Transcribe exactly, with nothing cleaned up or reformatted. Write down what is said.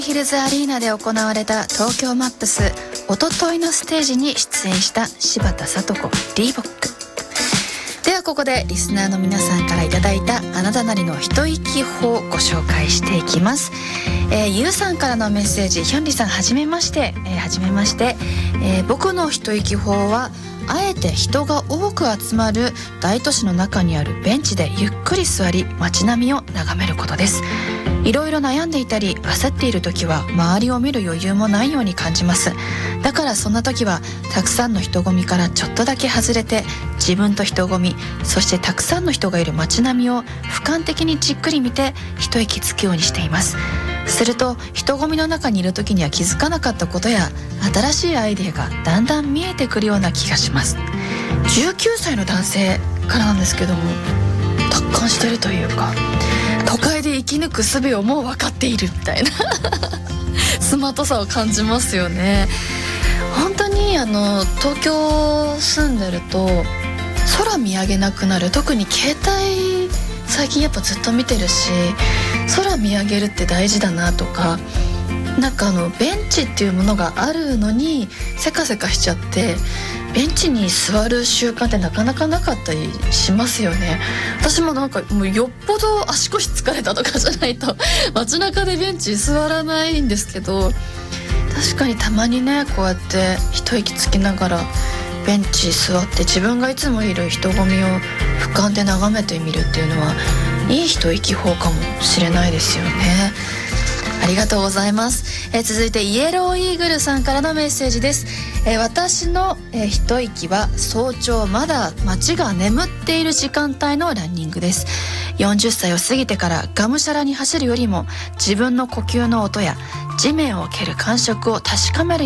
ヒルズアリーナで行われた東京マップスおとといのステージに出演した柴田聡子リーボックでは、ここでリスナーの皆さんからいただいたあなたなりの一息法をご紹介していきます。えー、ゆうさんからのメッセージ。ヒョンリさんはじめまして、えー、はじめまして、えー、僕の一息法はあえて人が多く集まる大都市の中にあるベンチでゆっくり座り街並みを眺めることです。いろいろ悩んでいたり焦っている時は周りを見る余裕もないように感じます。だからそんな時はたくさんの人混みからちょっとだけ外れて自分と人混み、そしてたくさんの人がいる街並みを俯瞰的にじっくり見て一息つくようにしています。すると人混みの中にいる時には気づかなかったことや新しいアイデアがだんだん見えてくるような気がします。じゅうきゅうさいの男性からなんですけども、達観してるというか都会で生き抜く術をもう分かっているみたいなスマートさを感じますよね。本当にあの東京住んでると空見上げなくなる。特に携帯最近やっぱずっと見てるし、空見上げるって大事だなとか、なんかあのベンチっていうものがあるのにせかせかしちゃってベンチに座る習慣ってなかなかなかったりしますよね。私もなんかもうよっぽど足腰疲れたとかじゃないと街中でベンチ座らないんですけど、確かにたまにねこうやって一息つきながらベンチ座って自分がいつもいる人混みを俯瞰で眺めてみるっていうのはいい一息法かもしれないですよね。ありがとうございます。えー、続いてイエローイーグルさんからのメッセージです。えー、私の、えー、一息は早朝まだ街が眠っている時間帯のランニングです。よんじゅっさいを過ぎてからがむしゃらに走るよりも自分の呼吸の音や地面を蹴る感触を確かめる